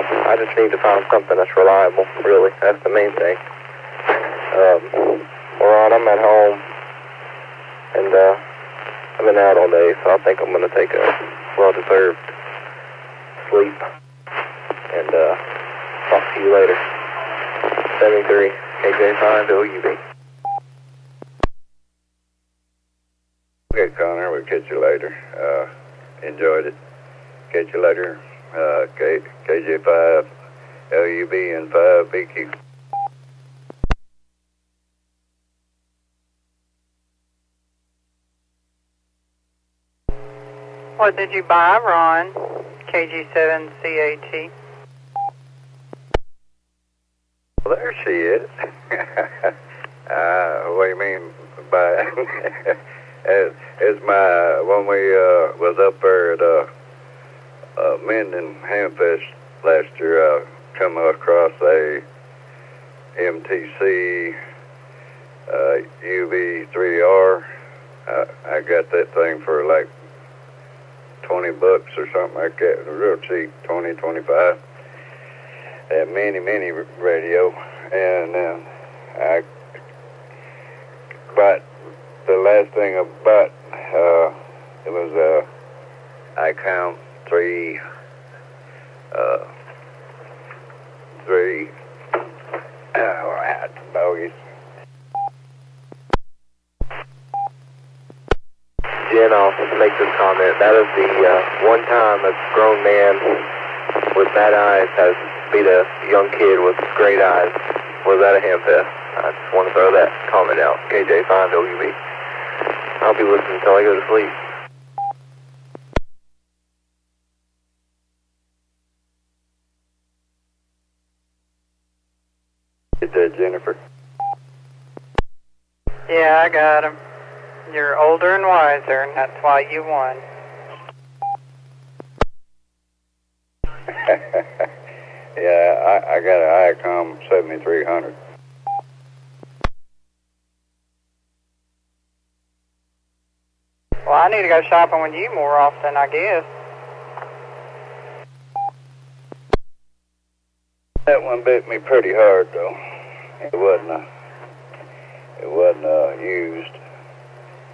I just need to find something that's reliable, really. That's the main thing. Ron, I'm at home, and I've been out all day, so I think I'm going to take a well-deserved sleep, and talk to you later. 73, KJ5, LUB. Okay, Connor, we'll catch you later. Enjoyed it. Catch you later. KJ5, LUB, and 5 BQ. What did you buy, Ron? KG7CAT. Well, there she is. What do you mean by it's my, when we was up there at Minden Hamfest last year, I come across a MTC UV3R. I got that thing for like $20 or something like that. Real cheap, 20, 25. That mini radio, and I bought the last thing I bought. It was a Icon 3 bogies. Jen, I'll make this comment. That is the one time a grown man with bad eyes has beat a young kid with great eyes. Was at a Hamfest. I just want to throw that comment out. KJ5 LUB. I'll be listening until I go to sleep. Get that, Jennifer? Yeah, I got him. You're older and wiser, and that's why you won. Yeah, I got an Icom 7300. Well, I need to go shopping with you more often, I guess. That one bit me pretty hard, though. It wasn't used.